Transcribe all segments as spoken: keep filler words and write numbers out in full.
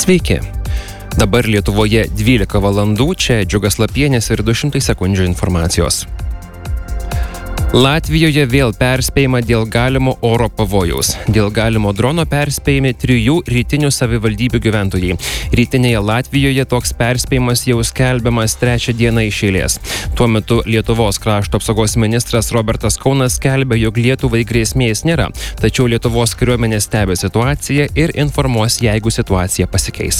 Sveiki. Dabar Lietuvoje dvylika valandų, čia Džiugas Lapienis ir du šimtai sekundžių informacijos. Latvijoje vėl perspėjama dėl galimo oro pavojaus. Dėl galimo drono perspėjami trijų rytinių savivaldybių gyventojai. Rytinėje Latvijoje toks perspėjimas jau skelbiamas trečią dieną iš eilės. Tuo metu Lietuvos krašto apsaugos ministras Robertas Kaunas skelbia, jog Lietuvai grėsmės nėra, tačiau Lietuvos kariuomenė stebi situaciją ir informuos, jeigu situacija pasikeis.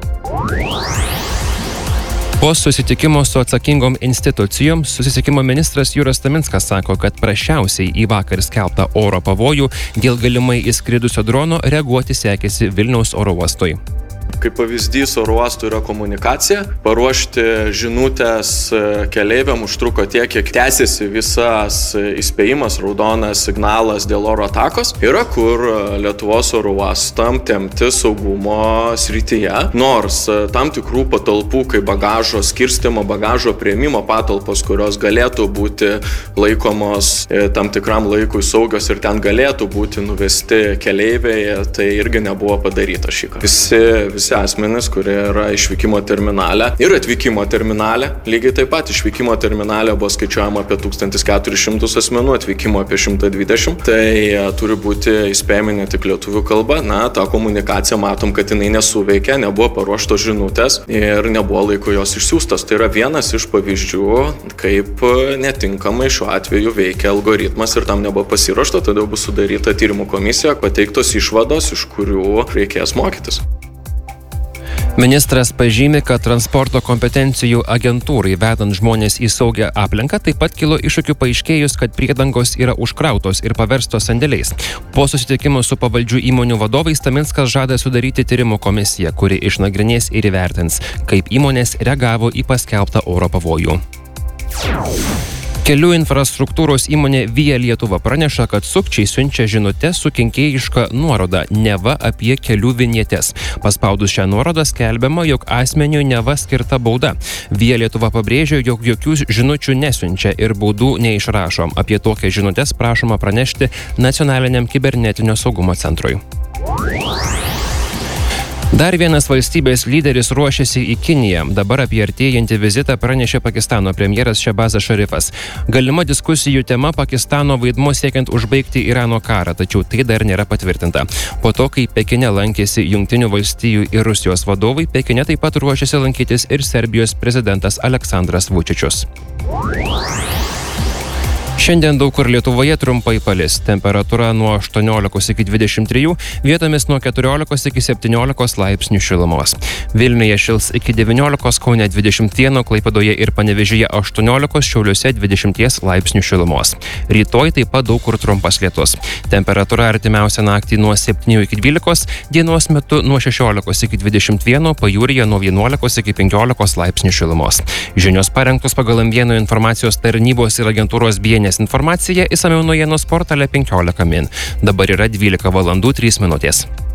Po susitikimo su atsakingom institucijom, susisiekimo ministras Juras Taminskas sako, kad prasčiausiai į vakar skelbtą oro pavojų dėl galimai įskridusio drono reaguoti sekėsi Vilniaus oro uostui. Kaip pavyzdys oro uostų yra komunikacija. Paruošti žinutės keleiviam užtruko tiek, kiek tęsiasi visas įspėjimas, raudonas signalas dėl oro atakos. Yra kur Lietuvos oro uostam tempti saugumo srityje, nors tam tikrų patalpų, kaip bagažo skirstymo, bagažo priėmimo patalpos, kurios galėtų būti laikomos tam tikram laikui saugios ir ten galėtų būti nuvesti keleiviai, tai irgi nebuvo padaryta šį kartą. Visi, visi asmenys, kurie yra išvykimo terminale ir atvykimo terminale. Lygiai taip pat išvykimo terminale buvo skaičiuojama apie tūkstantis keturis šimtus asmenų, atvykimo apie šimtą dvidešimt. Tai turi būti įspėjami ne tik lietuvių kalba. Na, tą komunikaciją matom, kad jinai nesuveikia, nebuvo paruoštos žinutės ir nebuvo laiko jos išsiųstos. Tai yra vienas iš pavyzdžių, kaip netinkamai šiuo atveju veikia algoritmas ir tam nebuvo pasiruošta, todėl bus sudaryta tyrimų komisija, pateiktos išvados, iš kurių reikės mokytis. Ministras pažymi, kad transporto kompetencijų agentūrai vedant žmonės į saugią aplinką taip pat kilo iššūkių paaiškėjus, kad priedangos yra užkrautos ir paverstos sandėliais. Po susitikimo su pavaldžių įmonių vadovais Taminskas žada sudaryti tyrimų komisiją, kuri išnagrinės ir įvertins, kaip įmonės reagavo į paskelbtą oro pavojų. Kelių infrastruktūros įmonė Via Lietuva praneša, kad sukčiai siunčia žinutę su kenkėjiška nuoroda, neva apie kelių vinjetes. Paspaudus šią nuorodą skelbiama, jog asmeniui neva skirta bauda. Via Lietuva pabrėžia, jog jokių žinučių nesiunčia ir baudų neišrašo. Apie tokias žinutes prašoma pranešti Nacionaliniam kibernetinio saugumo centrui. Dar vienas valstybės lyderis ruošiasi į Kiniją. Dabar apie artėjantį vizitą pranešė Pakistano premjeras Šehbazas Šarifas. Galima diskusijų tema Pakistano vaidmuo siekiant užbaigti Irano karą, tačiau tai dar nėra patvirtinta. Po to, kai Pekine lankėsi Jungtinių valstijų ir Rusijos vadovai, Pekine taip pat ruošiasi lankytis ir Serbijos prezidentas Aleksandras Vučičius. Šiandien daug kur Lietuvoje trumpai palis. Temperatūra nuo aštuoniolikos iki dvidešimt trijų, vietomis nuo keturiolikos iki septyniolikos laipsnių šilumos. Vilniuje šils iki devyniolikos, Kaune dvidešimt vieno, Klaipėdoje ir Panevėžyje aštuoniolikos, Šiauliuose dvidešimt laipsnių šilumos. Rytoj taip pat daug kur trumpas lietus. Temperatūra artimiausią naktį nuo septynių iki dvylikos, dienos metu nuo šešiolikos iki dvidešimt vieno, pajūryje nuo vienuolikos iki penkiolikos laipsnių šilumos. Žinios parengtos pagal M vieno informacijos tarnybos ir agentūros B N S informacija, išsamiau naujienos portale penkiolika min. Dabar yra dvylika valandų trys minutės.